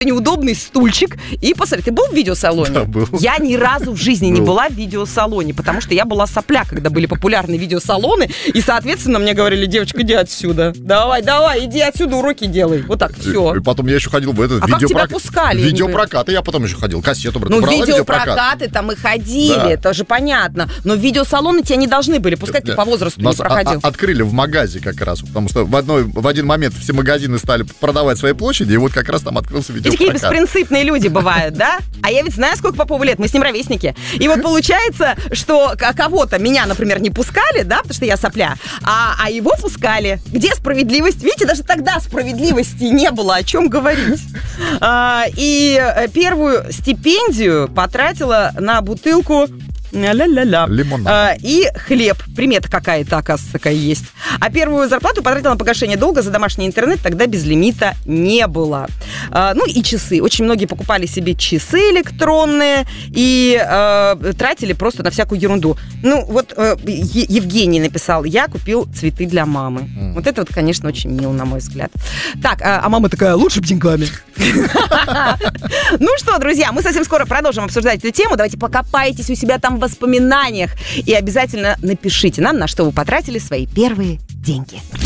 неудобный стульчик и посмотри. Ты был в видеосалоне? Да, был. Я ни разу в жизни не была в видеосалоне, потому что я была сопля, когда были популярны видеосалоны, и, соответственно, мне говорили: девочка, иди отсюда. Давай, иди отсюда, уроки делай. Вот так, все. И потом я еще ходил в этот как тебя пускали? Видеопрокат, и я потом еще ходил. Кассету брал. Ну, видеопрокаты-то мы ходили, да. Это же понятно. Но видеосалоны тебя не должны были пускать, ты по возрасту не проходил. Открыли в магазе как раз, потому что в один момент все магазины стали продавать свои площади, и вот как раз там открылся видеопрокат. Такие беспринципные люди бывают, да? А я ведь знаю, сколько Попову лет, мы с ним ровесники. И вот получается, что кого-то, меня, например, не пускали, да, потому что я сопля, а его пускали. Где справедливость? Видите, даже тогда справедливости не было, о чем говорить. И первую стипендию потратила на бутылку лимонад. И хлеб. Примета какая-то, оказывается, такая есть. А первую зарплату потратила на погашение долга за домашний интернет, тогда без лимита не было. Ну и часы. Очень многие покупали себе часы электронные и тратили просто на всякую ерунду. Ну вот Евгений написал: я купил цветы для мамы. Вот это вот, конечно, очень мило, на мой взгляд. Так, а мама такая: лучше б деньгами. Ну что, друзья, мы совсем скоро продолжим обсуждать эту тему. Давайте покопайтесь у себя там в воспоминаниях и обязательно напишите нам, на что вы потратили свои первые деньги.